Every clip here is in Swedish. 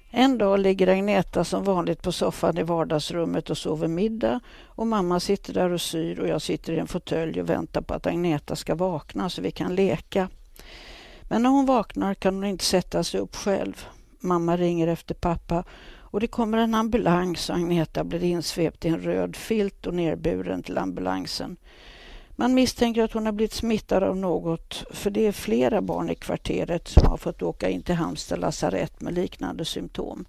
En dag ligger Agneta som vanligt på soffan i vardagsrummet och sover middag och mamma sitter där och syr och jag sitter i en fåtölj och väntar på att Agneta ska vakna så vi kan leka. Men när hon vaknar kan hon inte sätta sig upp själv. Mamma ringer efter pappa och det kommer en ambulans och Agneta blir insvept i en röd filt och nerburen till ambulansen. Man misstänker att hon har blivit smittad av något för det är flera barn i kvarteret som har fått åka in till Halmstad lasarett med liknande symptom.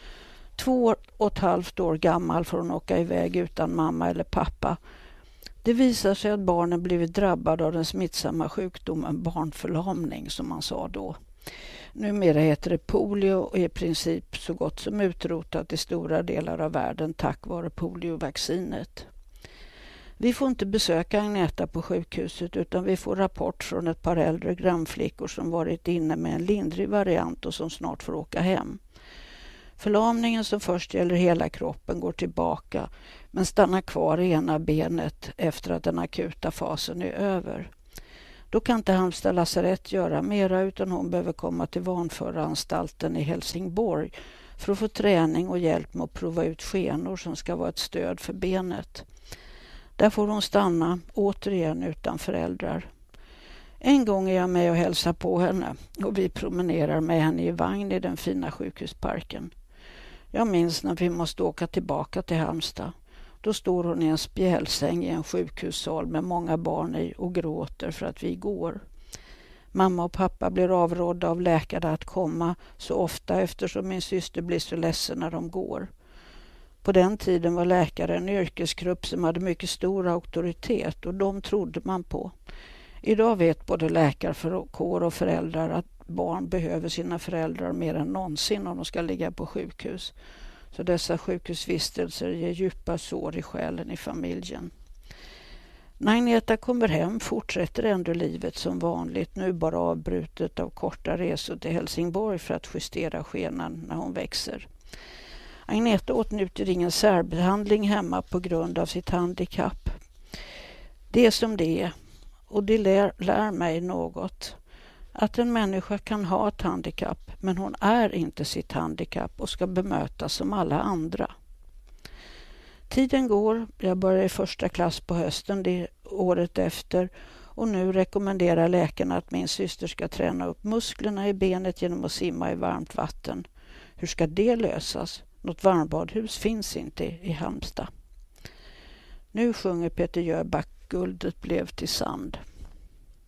2,5 år gammal får hon åka iväg utan mamma eller pappa. Det visar sig att barnen blivit drabbade av den smittsamma sjukdomen barnförlamning som man sa då. Numera heter det polio och är i princip så gott som utrotat i stora delar av världen tack vare poliovaccinet. Vi får inte besöka Agneta på sjukhuset utan vi får rapport från ett par äldre grannflickor som varit inne med en lindrig variant och som snart får åka hem. Förlamningen som först gäller hela kroppen går tillbaka men stannar kvar i ena benet efter att den akuta fasen är över. Då kan inte Halmstad lasarett göra mera utan hon behöver komma till vanföranstalten i Helsingborg för att få träning och hjälp med att prova ut skenor som ska vara ett stöd för benet. Där får hon stanna, återigen utan föräldrar. En gång är jag med och hälsar på henne och vi promenerar med henne i vagn i den fina sjukhusparken. Jag minns när vi måste åka tillbaka till Halmstad. Då står hon i en spjälsäng i en sjukhussal med många barn i och gråter för att vi går. Mamma och pappa blir avrådda av läkare att komma så ofta eftersom min syster blir så ledsen när de går. På den tiden var läkare en yrkesgrupp som hade mycket stor auktoritet och de trodde man på. Idag vet både läkarkår och föräldrar att barn behöver sina föräldrar mer än någonsin om de ska ligga på sjukhus. Så dessa sjukhusvistelser ger djupa sår i själen i familjen. När Agneta kommer hem fortsätter ändå livet som vanligt, nu bara avbrutet av korta resor till Helsingborg för att justera skenan när hon växer. Agneta åtnjuter ingen särbehandling hemma på grund av sitt handikapp. Det är som det är och det lär mig något. Att en människa kan ha ett handikapp men hon är inte sitt handikapp och ska bemötas som alla andra. Tiden går, jag börjar i första klass på hösten det året efter och nu rekommenderar läkarna att min syster ska träna upp musklerna i benet genom att simma i varmt vatten. Hur ska det lösas? Något varmbadhus finns inte i Halmstad. Nu sjunger Peter Jöback Guldet blev till sand.